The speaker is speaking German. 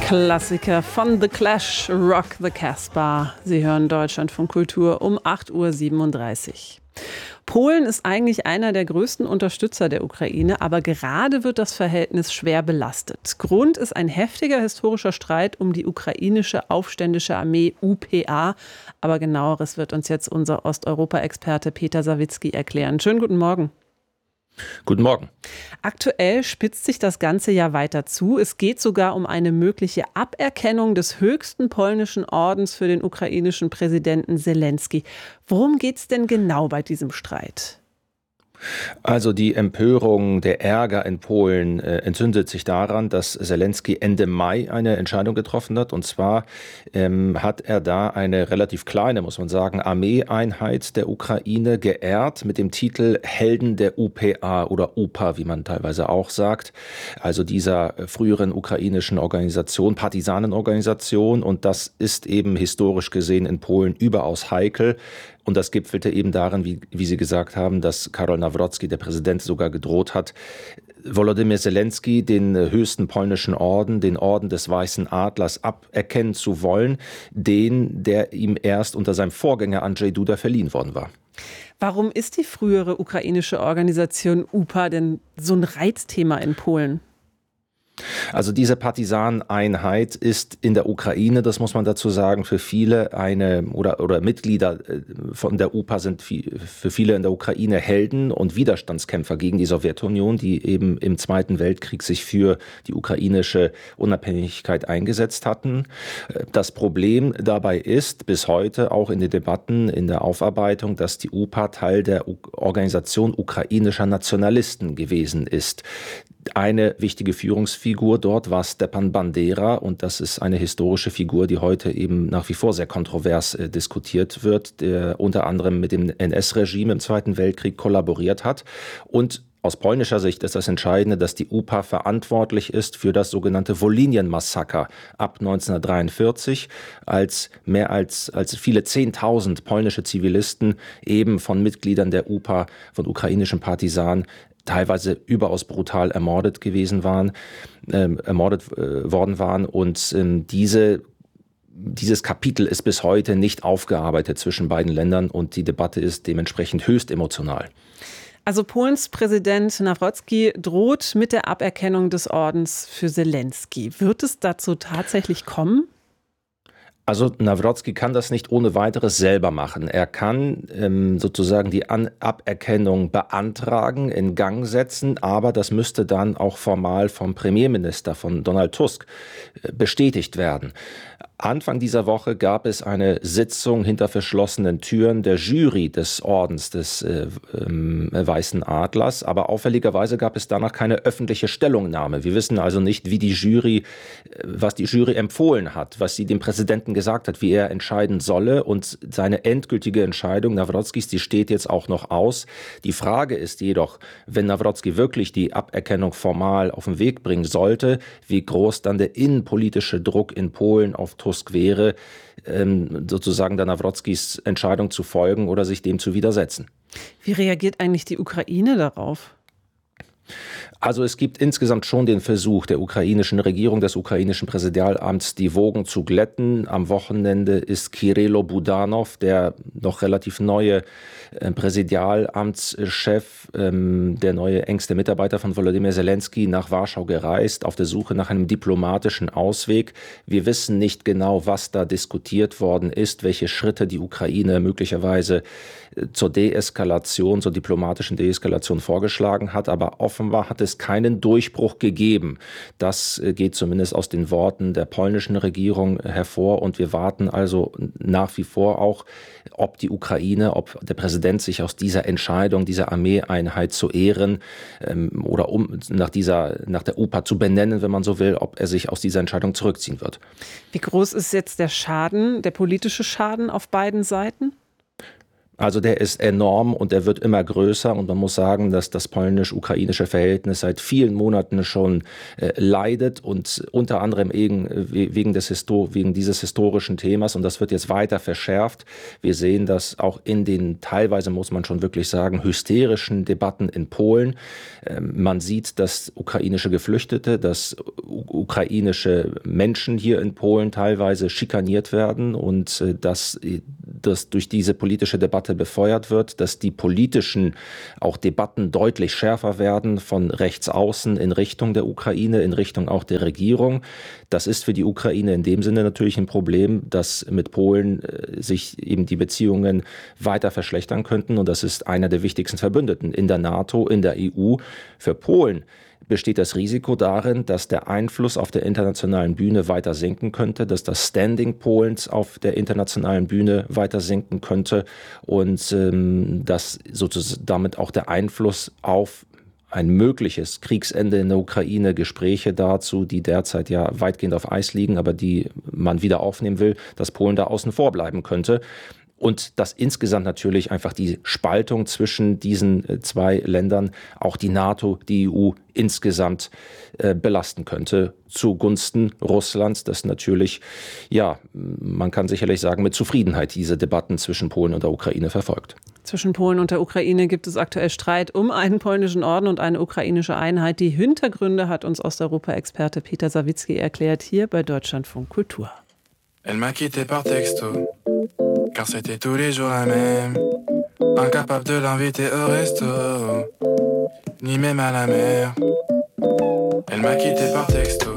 Klassiker von The Clash, Rock the Casbah. Sie hören Deutschlandfunk Kultur um 8:37 Uhr. Polen ist eigentlich einer der größten Unterstützer der Ukraine, aber gerade wird das Verhältnis schwer belastet. Grund ist ein heftiger historischer Streit um die ukrainische aufständische Armee UPA. Aber genaueres wird uns jetzt unser Osteuropa-Experte Peter Sawicki erklären. Schönen guten Morgen. Guten Morgen. Aktuell spitzt sich das Ganze ja weiter zu. Es geht sogar um eine mögliche Aberkennung des höchsten polnischen Ordens für den ukrainischen Präsidenten Selenskyj. Worum geht es denn genau bei diesem Streit? Also die Empörung, der Ärger in Polen entzündet sich daran, dass Selenskyj Ende Mai eine Entscheidung getroffen hat. Und zwar hat er da eine relativ kleine, muss man sagen, Armeeeinheit der Ukraine geehrt mit dem Titel Helden der UPA oder UPA, wie man teilweise auch sagt. Also dieser früheren ukrainischen Organisation, Partisanenorganisation. Und das ist eben historisch gesehen in Polen überaus heikel. Und das gipfelte eben darin, wie Sie gesagt haben, dass Karol Nawrocki, der Präsident, sogar gedroht hat, Volodymyr Selenskyj den höchsten polnischen Orden, den Orden des Weißen Adlers, aberkennen zu wollen, der ihm erst unter seinem Vorgänger Andrzej Duda verliehen worden war. Warum ist die frühere ukrainische Organisation UPA denn so ein Reizthema in Polen? Also diese Partisaneneinheit ist in der Ukraine, das muss man dazu sagen, für viele oder Mitglieder von der UPA sind für viele in der Ukraine Helden und Widerstandskämpfer gegen die Sowjetunion, die eben im Zweiten Weltkrieg sich für die ukrainische Unabhängigkeit eingesetzt hatten. Das Problem dabei ist bis heute auch in den Debatten, in der Aufarbeitung, dass die UPA Teil der Organisation ukrainischer Nationalisten gewesen ist. Eine wichtige Führungsfigur dort war Stepan Bandera und das ist eine historische Figur, die heute eben nach wie vor sehr kontrovers diskutiert wird, der unter anderem mit dem NS-Regime im Zweiten Weltkrieg kollaboriert hat. Und aus polnischer Sicht ist das Entscheidende, dass die UPA verantwortlich ist für das sogenannte Wolinien-Massaker ab 1943, als viele 10.000 polnische Zivilisten eben von Mitgliedern der UPA, von ukrainischen Partisanen, teilweise überaus brutal ermordet worden waren. Und dieses Kapitel ist bis heute nicht aufgearbeitet zwischen beiden Ländern und die Debatte ist dementsprechend höchst emotional. Also Polens Präsident Nawrocki droht mit der Aberkennung des Ordens für Selenskyj. Wird es dazu tatsächlich kommen? Also Nawrocki kann das nicht ohne weiteres selber machen. Er kann sozusagen die Aberkennung beantragen, in Gang setzen, aber das müsste dann auch formal vom Premierminister, von Donald Tusk, bestätigt werden. Anfang dieser Woche gab es eine Sitzung hinter verschlossenen Türen der Jury des Ordens des Weißen Adlers, aber auffälligerweise gab es danach keine öffentliche Stellungnahme. Wir wissen also nicht, was die Jury empfohlen hat, was sie dem Präsidenten gesagt hat, wie er entscheiden solle, und seine endgültige Entscheidung Nawrockis, die steht jetzt auch noch aus. Die Frage ist jedoch, wenn Nawrocki wirklich die Aberkennung formal auf den Weg bringen sollte, wie groß dann der innenpolitische Druck in Polen auf Tusk wäre, sozusagen der Nawrockis Entscheidung zu folgen oder sich dem zu widersetzen. Wie reagiert eigentlich die Ukraine darauf? Also es gibt insgesamt schon den Versuch der ukrainischen Regierung, des ukrainischen Präsidialamts, die Wogen zu glätten. Am Wochenende ist Kirylo Budanov, der noch relativ neue Präsidialamtschef, der neue engste Mitarbeiter von Volodymyr Selenskyj, nach Warschau gereist, auf der Suche nach einem diplomatischen Ausweg. Wir wissen nicht genau, was da diskutiert worden ist, welche Schritte die Ukraine möglicherweise zur Deeskalation, zur diplomatischen Deeskalation vorgeschlagen hat, aber offenbar hat es keinen Durchbruch gegeben. Das geht zumindest aus den Worten der polnischen Regierung hervor und wir warten also nach wie vor auch, ob der Präsident sich aus dieser Entscheidung, dieser Armeeeinheit zu ehren oder nach der UPA zu benennen, wenn man so will, ob er sich aus dieser Entscheidung zurückziehen wird. Wie groß ist jetzt der politische Schaden auf beiden Seiten? Also der ist enorm und er wird immer größer und man muss sagen, dass das polnisch-ukrainische Verhältnis seit vielen Monaten schon leidet und unter anderem wegen dieses historischen Themas, und das wird jetzt weiter verschärft. Wir sehen das auch in den teilweise, muss man schon wirklich sagen, hysterischen Debatten in Polen. Man sieht, dass ukrainische Geflüchtete, dass ukrainische Menschen hier in Polen teilweise schikaniert werden und dass durch diese politische Debatte befeuert wird, dass die politischen auch Debatten deutlich schärfer werden von rechts außen in Richtung der Ukraine, in Richtung auch der Regierung. Das ist für die Ukraine in dem Sinne natürlich ein Problem, dass mit Polen sich eben die Beziehungen weiter verschlechtern könnten, und das ist einer der wichtigsten Verbündeten in der NATO, in der EU. Für Polen besteht das Risiko darin, dass der Einfluss auf der internationalen Bühne weiter sinken könnte, dass das Standing Polens auf der internationalen Bühne weiter sinken könnte und dass sozusagen damit auch der Einfluss auf ein mögliches Kriegsende in der Ukraine, Gespräche dazu, die derzeit ja weitgehend auf Eis liegen, aber die man wieder aufnehmen will, dass Polen da außen vor bleiben könnte. Und dass insgesamt natürlich einfach die Spaltung zwischen diesen zwei Ländern auch die NATO, die EU insgesamt belasten könnte, zugunsten Russlands, das natürlich, ja, man kann sicherlich sagen, mit Zufriedenheit diese Debatten zwischen Polen und der Ukraine verfolgt. Zwischen Polen und der Ukraine gibt es aktuell Streit um einen polnischen Orden und eine ukrainische Einheit. Die Hintergründe hat uns Osteuropa-Experte Peter Sawicki erklärt, hier bei Deutschlandfunk Kultur. Elle m'a quitté par texto, car c'était tous les jours la même. Incapable de l'inviter au resto, ni même à la mer. Elle m'a quitté par texto.